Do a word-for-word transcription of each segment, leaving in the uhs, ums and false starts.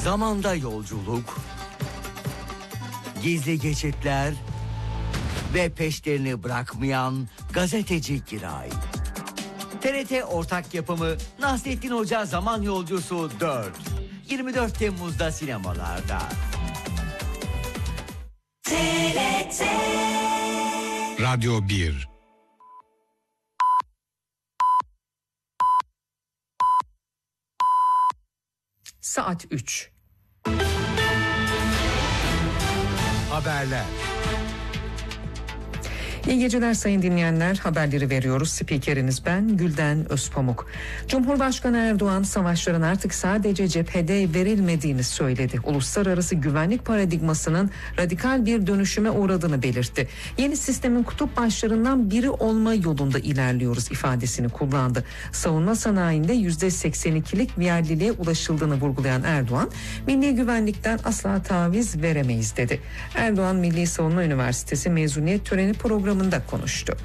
zamanda yolculuk, gizli geçitler ve peşlerini bırakmayan gazeteci Giray. T R T ortak yapımı Nasrettin Hoca Zaman Yolcusu dört. yirmi dört Temmuz'da sinemalarda. T R T Radyo bir. Saat üç. Haberler. İyi geceler sayın dinleyenler. Haberleri veriyoruz. Spikeriniz ben Gülden Özpamuk. Cumhurbaşkanı Erdoğan savaşların artık sadece cephede verilmediğini söyledi. Uluslararası güvenlik paradigmasının radikal bir dönüşüme uğradığını belirtti. Yeni sistemin kutup başlarından biri olma yolunda ilerliyoruz ifadesini kullandı. Savunma sanayinde yüzde seksen ikilik yerliliğe ulaşıldığını vurgulayan Erdoğan, milli güvenlikten asla taviz veremeyiz dedi. Erdoğan Milli Savunma Üniversitesi mezuniyet töreni programı konuştu.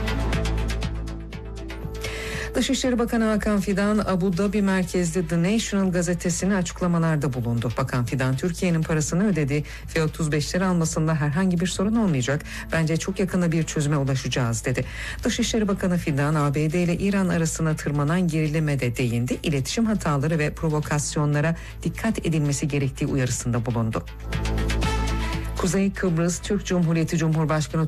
Dışişleri Bakanı Hakan Fidan, Abu Dhabi merkezli The National gazetesine açıklamalarda bulundu. Bakan Fidan, Türkiye'nin parasını ödedi ve otuz beşleri almasında herhangi bir sorun olmayacak. Bence çok yakında bir çözüme ulaşacağız dedi. Dışişleri Bakanı Fidan, A B D ile İran arasına tırmanan gerilime de değindi. İletişim hataları ve provokasyonlara dikkat edilmesi gerektiği uyarısında bulundu. Kuzey Kıbrıs Türk Cumhuriyeti Cumhurbaşkanı